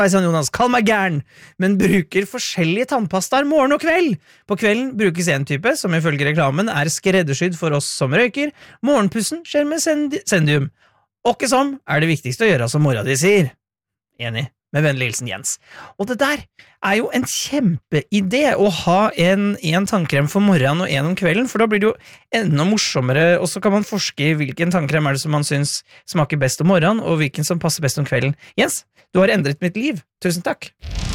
Hei sann Jonas, kall meg gæren, men bruker forskjellige tannpastaer morgen og kveld. På kvelden brukes en type, som ifølge reklamen er skreddersydd for oss som røyker. Morgenpussen skjer med sendium. Åkke som er det viktigste å gjøre som mora di sier. Enig, med vennlig hilsen Jens. Og det der er jo en kjempeidé å ha en tannkrem for morgenen og en om kvelden, for da blir det jo enda morsommere, og så kan man forske i hvilken tannkrem er det som man synes smaker best om morgenen, og hvilken som passer best om kvelden. Jens, du har endret mitt liv. Tusen takk.